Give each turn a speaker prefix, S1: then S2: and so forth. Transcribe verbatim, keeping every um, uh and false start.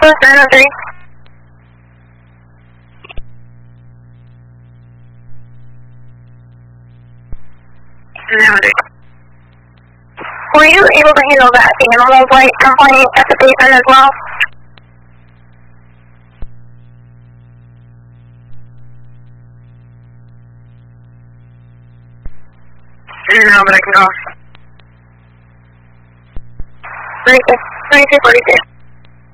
S1: Post nine oh three. Were you able to handle that animal blight complaint at the station as well? No, but I can go. thirty-six, thirty-six, forty-two.